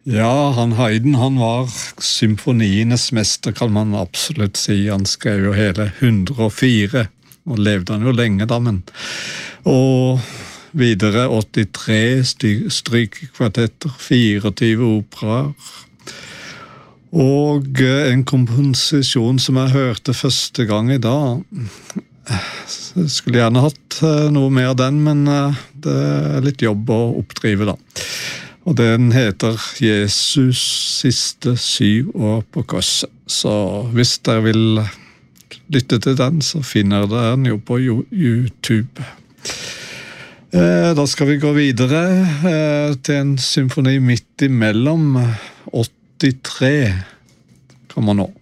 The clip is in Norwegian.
Ja, Haydn, han var symfonienes mester, kan man absolutt si. Han skrev jo hele 104, og levde han jo lenge da, men... Og videre 83 strykekvartetter, 24 operaer. Og en komposisjon som jeg hørte første gang i dag. Jeg skulle gjerne hatt noe mer av den, men det er litt jobb å oppdrive da. Og den heter Jesus siste 7 år på korset. Så hvis dere vil lytte til den, så finner dere den jo på YouTube. Da skal vi gå videre til en symfoni midt imellom. 83 kommer nå.